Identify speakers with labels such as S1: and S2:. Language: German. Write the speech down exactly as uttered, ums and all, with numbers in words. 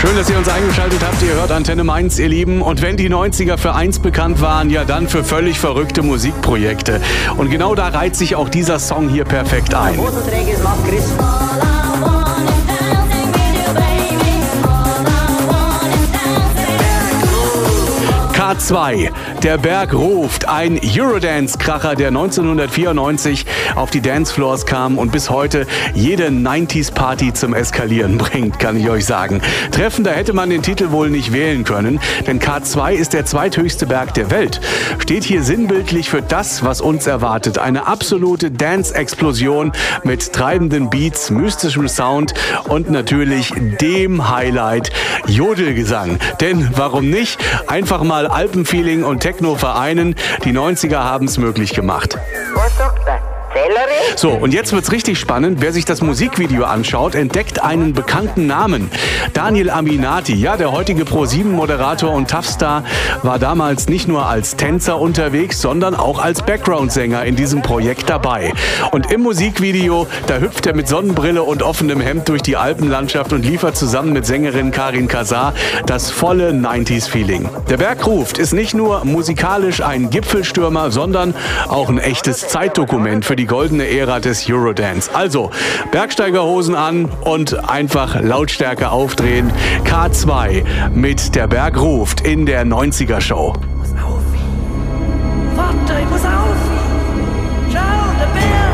S1: Schön, dass ihr uns eingeschaltet habt. Ihr hört Antenne Mainz, ihr Lieben. Und wenn die neunziger für eins bekannt waren, ja dann für völlig verrückte Musikprojekte. Und genau da reiht sich auch dieser Song hier perfekt ein. K zwei, der Berg ruft, ein Eurodance-Kracher, der neunzehnhundertvierundneunzig auf die Dancefloors kam und bis heute jede neunziger-Party zum Eskalieren bringt, kann ich euch sagen. Treffender hätte man den Titel wohl nicht wählen können, denn K zwei ist der zweithöchste Berg der Welt. Steht hier sinnbildlich für das, was uns erwartet. Eine absolute Dance-Explosion mit treibenden Beats, mystischem Sound und natürlich dem Highlight Jodelgesang. Denn warum nicht? Einfach mal Alpenfeeling und Techno vereinen. Die neunziger haben es möglich gemacht. So, und jetzt wird's richtig spannend. Wer sich das Musikvideo anschaut, entdeckt einen bekannten Namen. Daniel Aminati, ja, der heutige Pro sieben Moderator und Toughstar, war damals nicht nur als Tänzer unterwegs, sondern auch als Background-Sänger in diesem Projekt dabei. Und im Musikvideo, da hüpft er mit Sonnenbrille und offenem Hemd durch die Alpenlandschaft und liefert zusammen mit Sängerin Karin Kasar das volle neunziger-Feeling. Der Berg ruft ist nicht nur musikalisch ein Gipfelstürmer, sondern auch ein echtes Zeitdokument für die goldene Ära des Eurodance. Also, Bergsteigerhosen an und einfach Lautstärke aufdrehen. K zwei mit Der Berg ruft in der neunziger-Show.
S2: Muss auf! Warte, ich muss auf! Schau, der Berg!